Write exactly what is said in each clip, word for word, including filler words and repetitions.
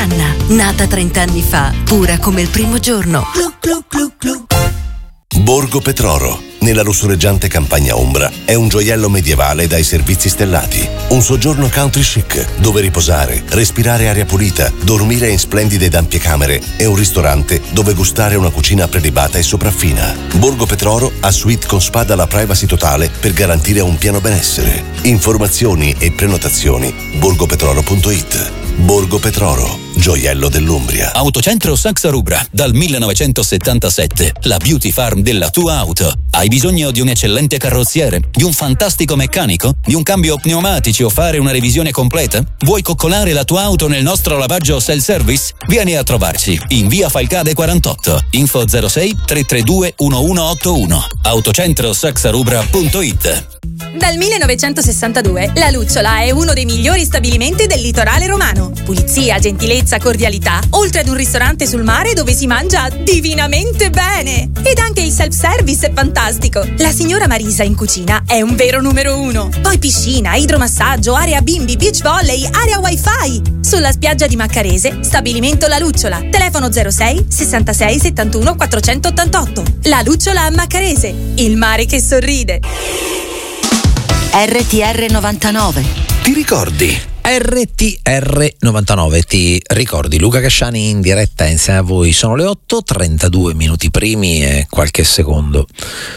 Anna, nata trent'anni fa, pura come il primo giorno. Glu, glu, glu, glu. Borgo Petroro, nella lussureggiante campagna ombra, è un gioiello medievale dai servizi stellati. Un soggiorno country chic, dove riposare, respirare aria pulita, dormire in splendide ed ampie camere e un ristorante dove gustare una cucina prelibata e sopraffina. Borgo Petroro ha suite con spa dalla privacy totale per garantire un pieno benessere. Informazioni e prenotazioni borgopetroro punto it. Borgo Petroro, gioiello dell'Umbria. Autocentro Saxa Rubra, dal millenovecentosettantasette, la beauty farm della tua auto. Hai bisogno di un eccellente carrozziere, di un fantastico meccanico, di un cambio pneumatici o fare una revisione completa? Vuoi coccolare la tua auto nel nostro lavaggio self-service? Vieni a trovarci in via Falcade quarantotto. Info zero sei tre tre due uno uno otto uno. autocentro saxa rubra punto it. Dal millenovecentosessantadue la Lucciola è uno dei migliori stabilimenti del litorale romano. Pulizia, gentilezza, cordialità, oltre ad un ristorante sul mare dove si mangia divinamente bene. Ed anche il self-service è fantastico. La signora Marisa in cucina è un vero numero uno. Poi piscina, idromassaggio, area bimbi, beach volley, area wifi. Sulla spiaggia di Maccarese, stabilimento La Lucciola. Telefono zero sei sessantasei settantuno quattrocentottantotto. La Lucciola a Maccarese, il mare che sorride. R T R novantanove. Ti ricordi? R T R novantanove, ti ricordi? Luca Casciani in diretta insieme a voi. Sono le otto, trentadue minuti primi e qualche secondo.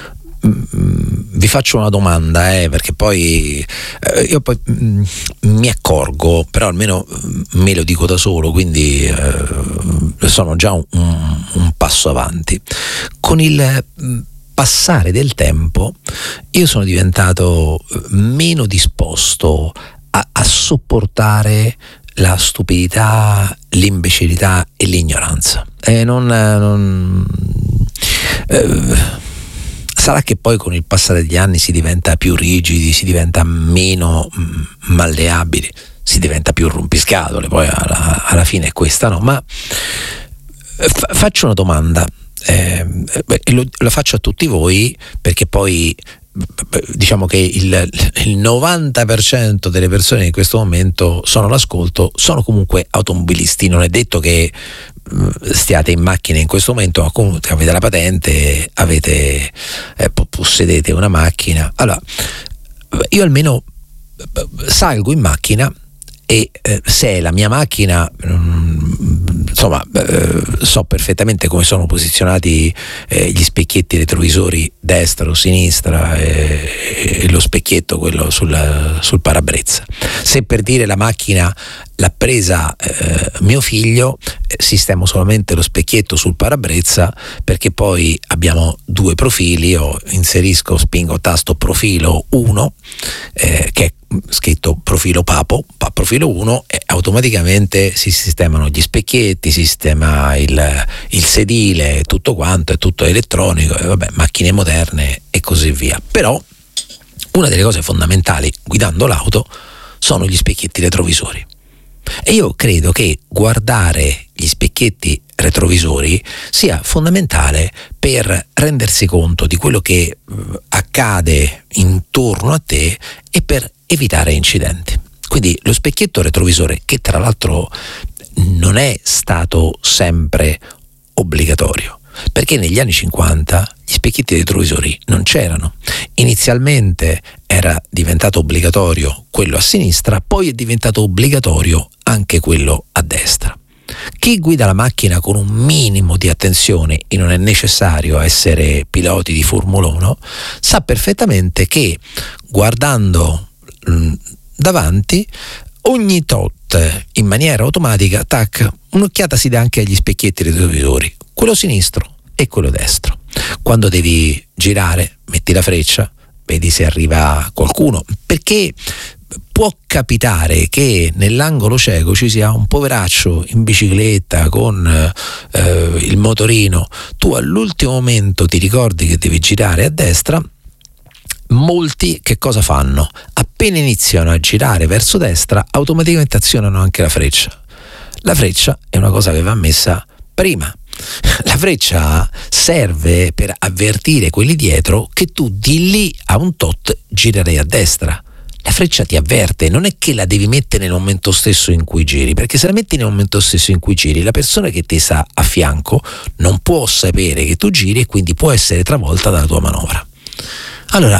Vi faccio una domanda, eh, perché poi eh, io poi mh, mi accorgo, però almeno me lo dico da solo, quindi eh, sono già un, un, un passo avanti. Con il mh, passare del tempo io sono diventato meno disposto a, a sopportare la stupidità, l'imbecillità e l'ignoranza. E non, non eh, sarà che poi con il passare degli anni si diventa più rigidi, si diventa meno mh, malleabili, si diventa più rompiscatole, poi alla, alla fine è questa, no? Ma fa, faccio una domanda. Eh, lo, lo faccio a tutti voi, perché poi diciamo che il, il novanta per cento delle persone in questo momento sono all'ascolto, sono comunque automobilisti. Non è detto che stiate in macchina in questo momento, ma comunque avete la patente, avete eh, possedete una macchina. Allora io almeno salgo in macchina e eh, se è la mia macchina, mh, insomma eh, so perfettamente come sono posizionati eh, gli specchietti retrovisori destra o sinistra e, e lo specchietto quello sul, sul parabrezza. Se per dire la macchina l'ha presa eh, mio figlio, eh, sistemo solamente lo specchietto sul parabrezza, perché poi abbiamo due profili. Io inserisco, spingo tasto profilo uno, eh, che è scritto profilo papo, pa, profilo uno, e automaticamente si sistemano gli specchietti, si sistema il, il sedile, tutto quanto, è tutto elettronico, e vabbè, macchine moderne e così via. Però una delle cose fondamentali guidando l'auto sono gli specchietti retrovisori. E io credo che guardare gli specchietti retrovisori sia fondamentale per rendersi conto di quello che accade intorno a te e per evitare incidenti. Quindi lo specchietto retrovisore, che tra l'altro non è stato sempre obbligatorio, perché negli anni cinquanta gli specchietti retrovisori non c'erano. Inizialmente era diventato obbligatorio quello a sinistra, poi è diventato obbligatorio anche quello a destra. Chi guida la macchina con un minimo di attenzione, e non è necessario essere piloti di Formula uno, sa perfettamente che guardando mh, davanti, ogni tot in maniera automatica, tac, un'occhiata si dà anche agli specchietti retrovisori, quello sinistro e quello destro. Quando devi girare, metti la freccia, vedi se arriva qualcuno, perché può capitare che nell'angolo cieco ci sia un poveraccio in bicicletta con eh, il motorino. Tu all'ultimo momento ti ricordi che devi girare a destra. Molti che cosa fanno? Appena iniziano a girare verso destra, automaticamente azionano anche la freccia. La freccia è una cosa che va messa prima. La freccia serve per avvertire quelli dietro che tu di lì a un tot girerai a destra. la freccia ti avverte, non è che la devi mettere nel momento stesso in cui giri, perché se la metti nel momento stesso in cui giri, la persona che ti sta a fianco non può sapere che tu giri e quindi può essere travolta dalla tua manovra. Allora,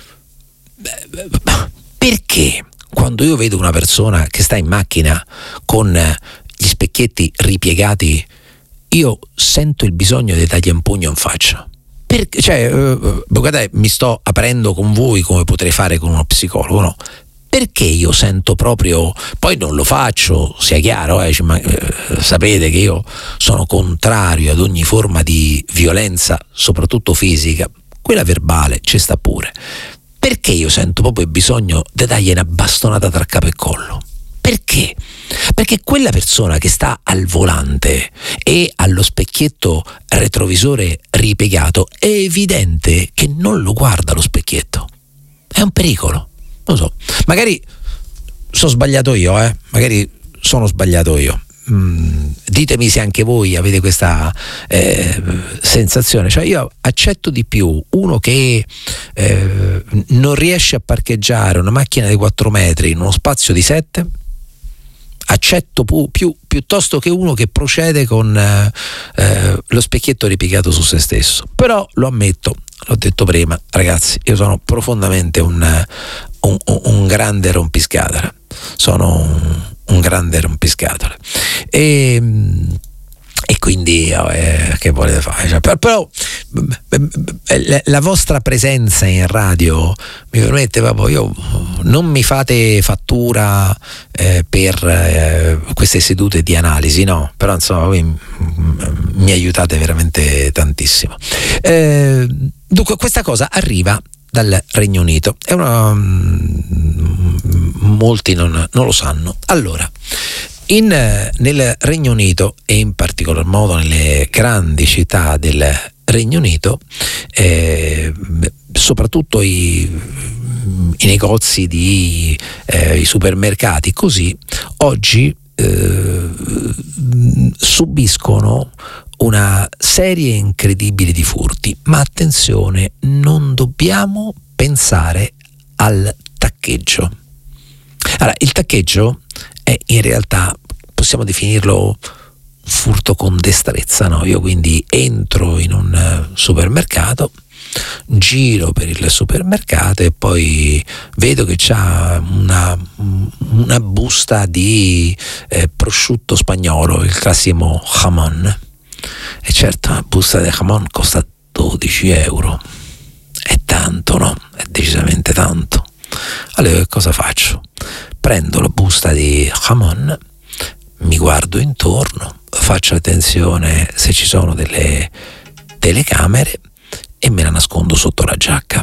perché quando io vedo una persona che sta in macchina con gli specchietti ripiegati, io sento il bisogno di dargli un pugno in faccia? Perché, cioè, uh, guardate, mi sto aprendo con voi come potrei fare con uno psicologo, no? Perché io sento proprio, poi non lo faccio, sia chiaro, eh, ma, eh, sapete che io sono contrario ad ogni forma di violenza, soprattutto fisica, quella verbale ci sta pure. Perché io sento proprio il bisogno di dargli una bastonata tra capo e collo? Perché? Perché quella persona che sta al volante e allo specchietto retrovisore ripiegato è evidente che non lo guarda lo specchietto. È un pericolo. Non so. Magari sono sbagliato io, eh? Magari sono sbagliato io. Mm, ditemi se anche voi avete questa eh, sensazione. Cioè, io accetto di più uno che eh, non riesce a parcheggiare una macchina di quattro metri in uno spazio di sette. Accetto pu- più piuttosto che uno che procede con eh, eh, lo specchietto ripiegato su se stesso. Però lo ammetto, l'ho detto prima, ragazzi, io sono profondamente un, un, un grande rompiscatole. Sono un, un grande rompiscatole. E, e quindi eh, che volete fare? Cioè, per, però la, la vostra presenza in radio mi permette proprio, io non mi fate fattura eh, per eh, queste sedute di analisi, no, però insomma voi mi aiutate veramente tantissimo. Eh, dunque questa cosa arriva dal Regno Unito, è una, molti non, non lo sanno. Allora, in, nel Regno Unito e in particolar modo nelle grandi città del Regno Unito, eh, soprattutto i, i negozi di eh, i supermercati così oggi eh, subiscono una serie incredibile di furti, ma attenzione, non dobbiamo pensare al taccheggio. Allora, il taccheggio è in realtà, possiamo definirlo furto con destrezza, no? Io quindi entro in un supermercato, giro per il supermercato e poi vedo che c'ha una, una busta di eh, prosciutto spagnolo, il classico jamon. E certo, una busta di jamon costa dodici euro. È tanto, no? È decisamente tanto. Allora che cosa faccio? Prendo la busta di jamon, mi guardo intorno, faccio attenzione se ci sono delle telecamere e me la nascondo sotto la giacca.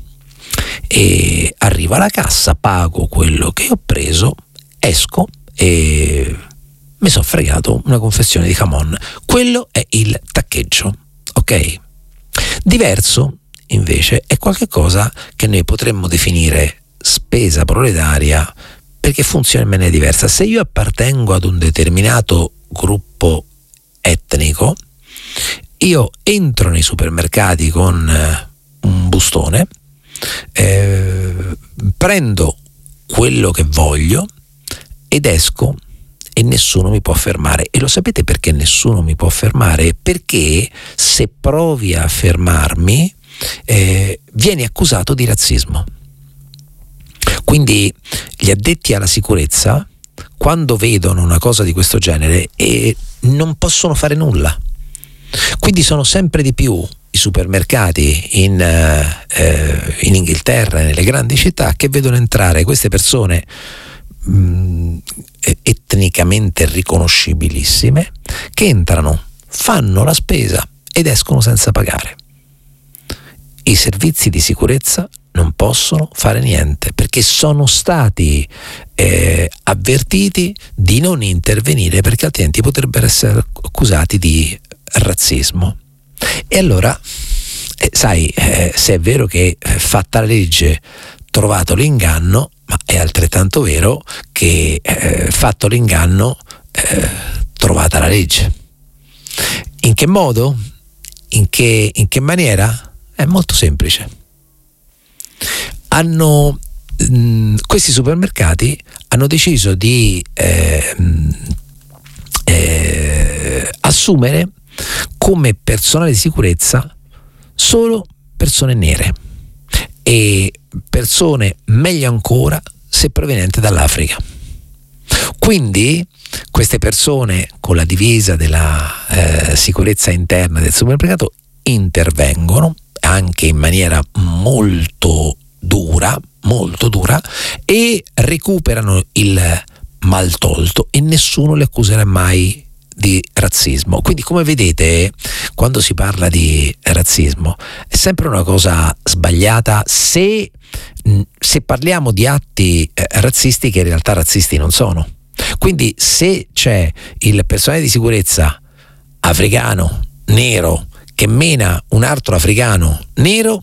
E arrivo alla cassa, pago quello che ho preso, esco e mi sono fregato una confezione di jamon. Quello è il taccheggio, ok? Diverso invece è qualcosa che noi potremmo definire spesa proletaria, perché funziona in maniera diversa. Se io appartengo ad un determinato gruppo etnico, io entro nei supermercati con eh, un bustone, eh, prendo quello che voglio ed esco e nessuno mi può fermare. E lo sapete perché nessuno mi può fermare? Perché se provi a fermarmi eh, vieni accusato di razzismo. Quindi gli addetti alla sicurezza, quando vedono una cosa di questo genere, eh, non possono fare nulla. Quindi sono sempre di più i supermercati in, eh, in Inghilterra e nelle grandi città che vedono entrare queste persone mh, etnicamente riconoscibilissime, che entrano, fanno la spesa ed escono senza pagare. I servizi di sicurezza non possono fare niente perché sono stati eh, avvertiti di non intervenire, perché altrimenti potrebbero essere accusati di razzismo. E allora eh, sai, eh, se è vero che eh, fatta la legge trovato l'inganno, ma è altrettanto vero che eh, fatto l'inganno eh, trovata la legge. In che modo? In che, in che maniera? È molto semplice. Hanno mh, questi supermercati hanno deciso di eh, eh, assumere come personale di sicurezza solo persone nere e persone, meglio ancora, se provenienti dall'Africa. Quindi queste persone con la divisa della eh, sicurezza interna del supermercato intervengono anche in maniera molto dura, molto dura, e recuperano il maltolto e nessuno le accuserà mai di razzismo. Quindi, come vedete, quando si parla di razzismo è sempre una cosa sbagliata se, se parliamo di atti eh, razzisti che in realtà razzisti non sono. Quindi se c'è il personale di sicurezza africano nero che mena un altro africano nero,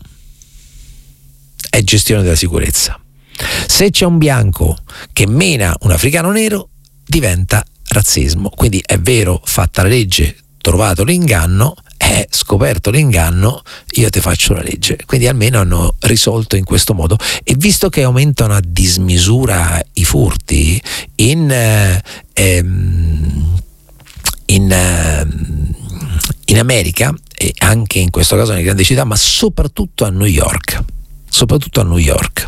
è gestione della sicurezza. Se c'è un bianco che mena un africano nero, diventa razzismo. Quindi è vero, fatta la legge, trovato l'inganno, è scoperto l'inganno, io ti faccio la legge. Quindi almeno hanno risolto in questo modo. E visto che aumentano a dismisura i furti in eh, ehm, in, eh, in America, e anche in questo caso nelle grandi città, ma soprattutto a New York, soprattutto a New York,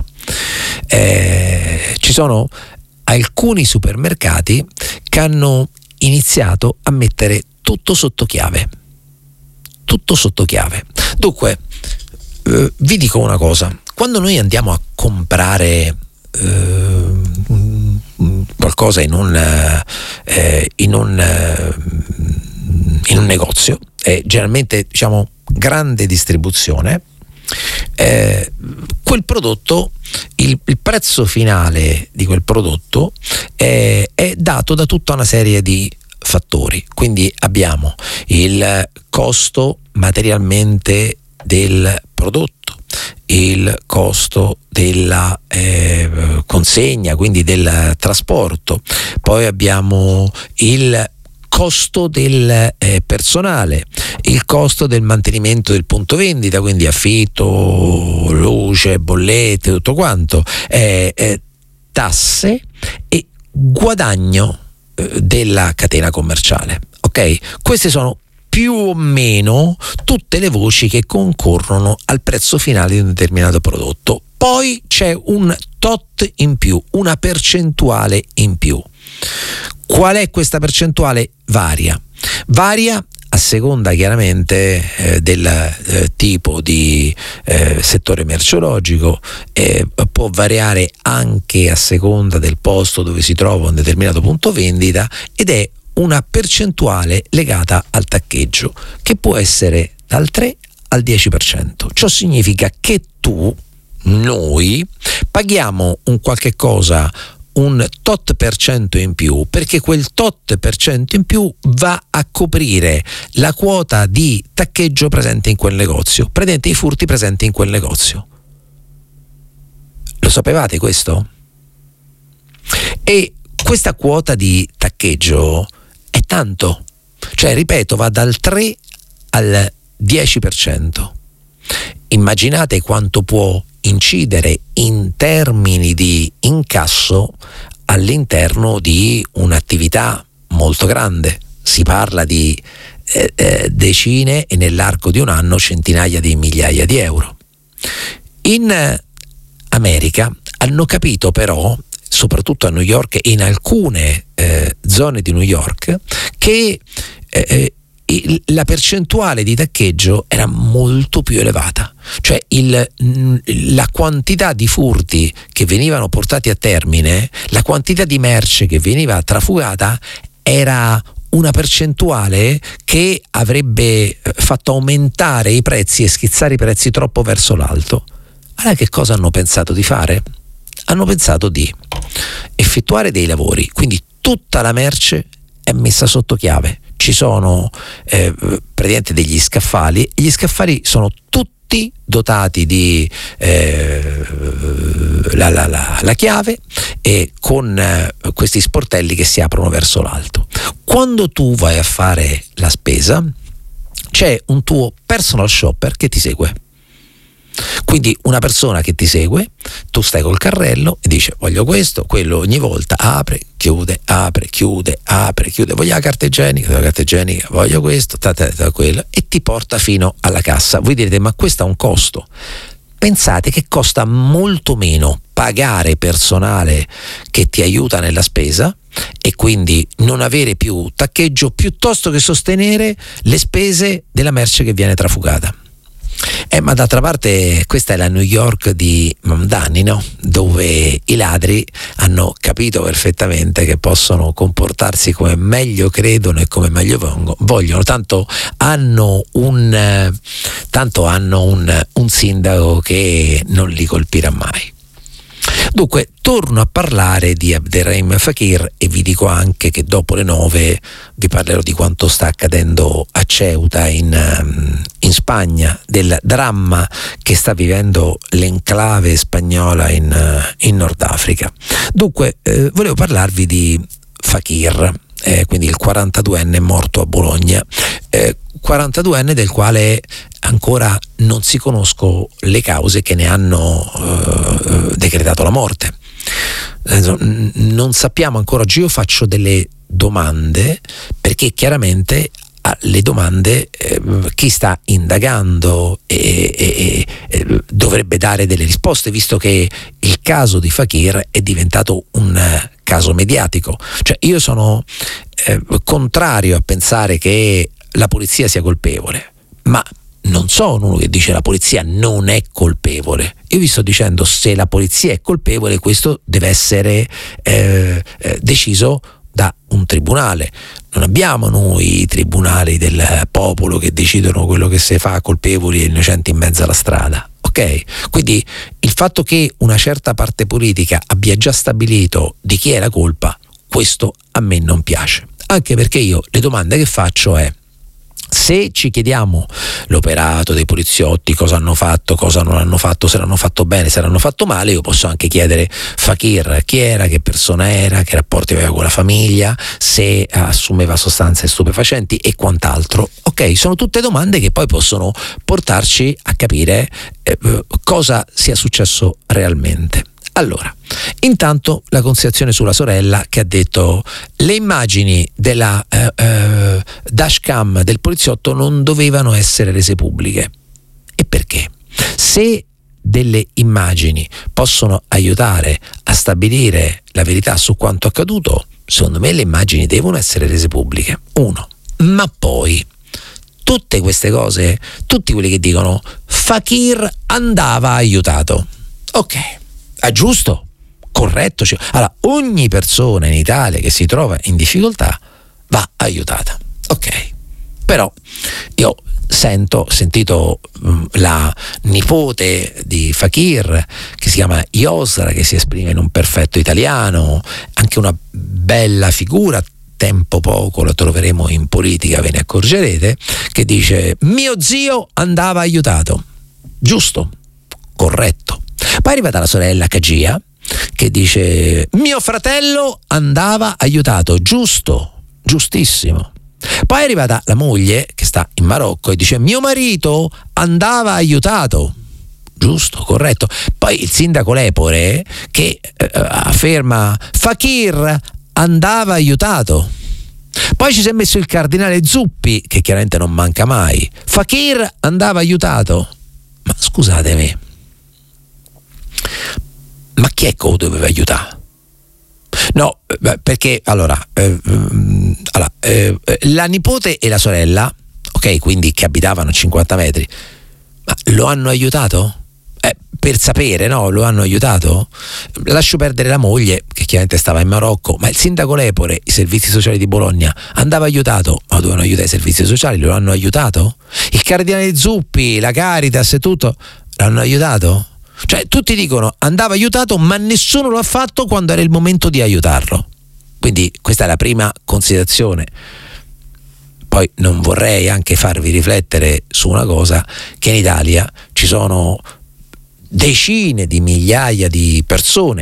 eh, ci sono alcuni supermercati che hanno iniziato a mettere tutto sotto chiave, tutto sotto chiave. Dunque, eh, vi dico una cosa: quando noi andiamo a comprare eh, qualcosa in un eh, in un eh, in un negozio, eh, generalmente diciamo grande distribuzione, eh, quel prodotto, il, il prezzo finale di quel prodotto eh, è dato da tutta una serie di fattori. Quindi abbiamo il costo materialmente del prodotto, il costo della eh, consegna, quindi del trasporto, poi abbiamo il costo del eh, personale, il costo del mantenimento del punto vendita, quindi affitto, luce, bollette, tutto quanto, eh, eh, tasse e guadagno eh, della catena commerciale. Ok? Queste sono più o meno tutte le voci che concorrono al prezzo finale di un determinato prodotto. Poi c'è un tot in più, una percentuale in più. Qual è questa percentuale? Varia. Varia a seconda chiaramente eh, del eh, tipo di eh, settore merceologico, eh, può variare anche a seconda del posto dove si trova un determinato punto vendita, ed è una percentuale legata al taccheggio che può essere dal tre al dieci per cento. Ciò significa che tu, noi, paghiamo un qualche cosa, un tot per cento in più, perché quel tot per cento in più va a coprire la quota di taccheggio presente in quel negozio, presente i furti presenti in quel negozio. Lo sapevate questo? E questa quota di taccheggio è tanto, cioè ripeto, va dal tre al dieci per cento. Immaginate quanto può incidere in termini di incasso all'interno di un'attività molto grande. Si parla di eh, eh, decine e nell'arco di un anno centinaia di migliaia di euro. In America hanno capito però, soprattutto a New York e in alcune eh, zone di New York, che eh, la percentuale di taccheggio era molto più elevata, cioè il, la quantità di furti che venivano portati a termine, la quantità di merce che veniva trafugata era una percentuale che avrebbe fatto aumentare i prezzi e schizzare i prezzi troppo verso l'alto. Allora che cosa hanno pensato di fare? Hanno pensato di effettuare dei lavori, quindi tutta la merce è messa sotto chiave. Ci sono eh, praticamente degli scaffali, e gli scaffali sono tutti dotati di eh, la, la, la, la chiave, e con eh, questi sportelli che si aprono verso l'alto. Quando tu vai a fare la spesa, c'è un tuo personal shopper che ti segue. Quindi una persona che ti segue, tu stai col carrello e dice voglio questo, quello, ogni volta apre, chiude, apre, chiude, apre, chiude, voglio la carta igienica, la carta igienica, voglio questo, ta, ta, ta, quello, e ti porta fino alla cassa. Voi direte ma questo ha un costo. Pensate che costa molto meno pagare personale che ti aiuta nella spesa e quindi non avere più taccheggio, piuttosto che sostenere le spese della merce che viene trafugata. Eh, ma d'altra parte questa è la New York di Mamdani, no? Dove i ladri hanno capito perfettamente che possono comportarsi come meglio credono e come meglio vogliono, tanto hanno un eh, tanto hanno un, un sindaco che non li colpirà mai. Dunque, torno a parlare di Abderrahim Fakir e vi dico anche che dopo le nove vi parlerò di quanto sta accadendo a Ceuta in, in Spagna, del dramma che sta vivendo l'enclave spagnola in, in Nord Africa. Dunque, eh, volevo parlarvi di Fakir, eh, quindi il quarantaduenne morto a Bologna, eh, quarantaduenne del quale ancora non si conoscono le cause che ne hanno eh, decretato la morte. Eh, non sappiamo ancora oggi. Io faccio delle domande perché chiaramente alle domande eh, chi sta indagando e, e, e dovrebbe dare delle risposte, visto che il caso di Fakir è diventato un uh, caso mediatico. Cioè io sono eh, contrario a pensare che la polizia sia colpevole, ma non sono uno che dice la polizia non è colpevole. Io vi sto dicendo, se la polizia è colpevole, questo deve essere eh, eh, deciso da un tribunale. Non abbiamo noi i tribunali del popolo che decidono quello che si fa, colpevoli e innocenti in mezzo alla strada. Ok? Quindi il fatto che una certa parte politica abbia già stabilito di chi è la colpa, questo a me non piace. Anche perché io le domande che faccio è: se ci chiediamo l'operato dei poliziotti, cosa hanno fatto, cosa non hanno fatto, se l'hanno fatto bene, se l'hanno fatto male, io posso anche chiedere Fakir chi era, che persona era, che rapporti aveva con la famiglia, se assumeva sostanze stupefacenti e quant'altro. Ok, sono tutte domande che poi possono portarci a capire eh, cosa sia successo realmente. Allora, intanto la considerazione sulla sorella che ha detto le immagini della eh, eh, dashcam del poliziotto non dovevano essere rese pubbliche. E perché? Se delle immagini possono aiutare a stabilire la verità su quanto accaduto, secondo me le immagini devono essere rese pubbliche. Uno. Ma poi tutte queste cose, tutti quelli che dicono Fakir andava aiutato. Ok. È giusto, corretto. Allora, ogni persona in Italia che si trova in difficoltà va aiutata. Ok, però io sento, ho sentito um, la nipote di Fakir che si chiama Yosra, che si esprime in un perfetto italiano, anche una bella figura. Tempo poco la troveremo in politica, ve ne accorgerete, che dice mio zio andava aiutato. Giusto, corretto. Poi è arrivata la sorella Cagia che dice mio fratello andava aiutato. Giusto, giustissimo. Poi è arrivata la moglie che sta in Marocco e dice mio marito andava aiutato. Giusto, corretto. Poi il sindaco Lepore che eh, afferma Fakir andava aiutato. Poi ci si è messo il cardinale Zuppi, che chiaramente non manca mai. Fakir andava aiutato. Ma scusatemi, ma chi è che lo doveva aiutare? No, perché allora, eh, allora eh, la nipote e la sorella, ok, quindi che abitavano a cinquanta metri, ma lo hanno aiutato? Eh, per sapere, no? Lo hanno aiutato? Lascio perdere la moglie, che chiaramente stava in Marocco, ma il sindaco Lepore, i servizi sociali di Bologna, andava aiutato? Ma dovevano aiutare i servizi sociali, lo hanno aiutato? Il cardinale Zuppi, la Caritas e tutto, l'hanno aiutato? Cioè tutti dicono andava aiutato, ma nessuno lo ha fatto quando era il momento di aiutarlo. Quindi questa è la prima considerazione. Poi non vorrei anche farvi riflettere su una cosa, che in Italia ci sono decine di migliaia di persone, e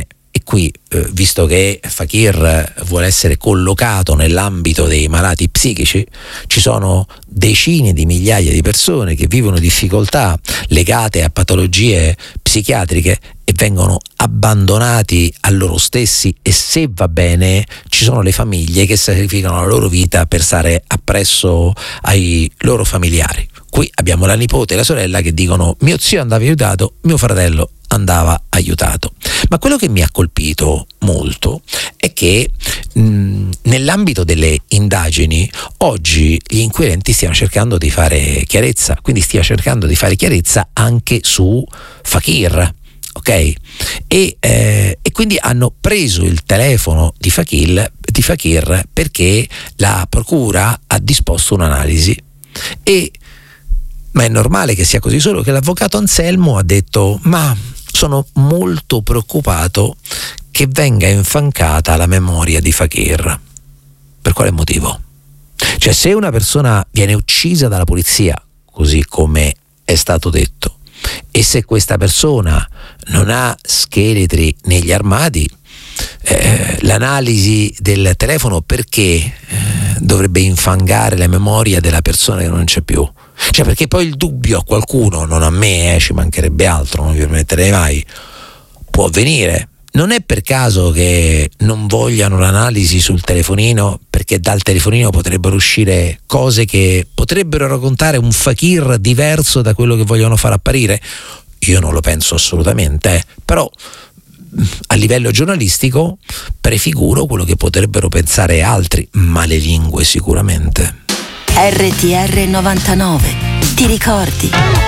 qui, eh, visto che Fakir vuole essere collocato nell'ambito dei malati psichici, ci sono decine di migliaia di persone che vivono difficoltà legate a patologie psichiatriche e vengono abbandonati a loro stessi, e se va bene ci sono le famiglie che sacrificano la loro vita per stare appresso ai loro familiari. Qui abbiamo la nipote e la sorella che dicono: mio zio andava aiutato, mio fratello andava aiutato. Ma quello che mi ha colpito molto è che mh, nell'ambito delle indagini oggi gli inquirenti stiano cercando di fare chiarezza, quindi stia cercando di fare chiarezza anche su Fakir, ok? E, eh, e quindi hanno preso il telefono di Fakir, di Fakir perché la procura ha disposto un'analisi. E ma è normale che sia così, solo che l'avvocato Anselmo ha detto: ma sono molto preoccupato che venga infancata la memoria di Fakir. Per quale motivo? Cioè, se una persona viene uccisa dalla polizia, così come è stato detto, e se questa persona non ha scheletri negli armadi, eh, l'analisi del telefono perché eh, dovrebbe infangare la memoria della persona che non c'è più? Cioè, perché poi il dubbio a qualcuno, non a me, eh, ci mancherebbe altro, non vi permetterei mai, può avvenire. Non è per caso che non vogliano l'analisi sul telefonino, perché dal telefonino potrebbero uscire cose che potrebbero raccontare un Fakir diverso da quello che vogliono far apparire? Io non lo penso assolutamente, eh. Però a livello giornalistico prefiguro quello che potrebbero pensare altri, malelingue sicuramente. R T R novantanove, ti ricordi?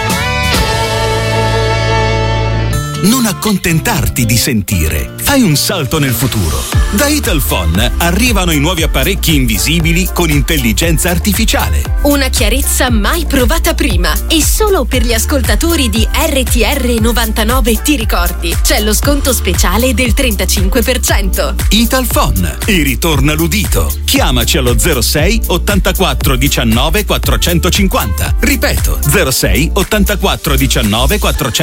Non accontentarti di sentire, fai un salto nel futuro. Da Italphone arrivano i nuovi apparecchi invisibili con intelligenza artificiale. Una chiarezza mai provata prima, e solo per gli ascoltatori di R T R novantanove ti ricordi. C'è lo sconto speciale del trentacinque per cento. Italphone, e ritorna l'udito. Chiamaci allo zero sei ottantaquattro diciannove quattrocentocinquanta. Ripeto, zero sei ottantaquattro diciannove quattrocentocinquanta.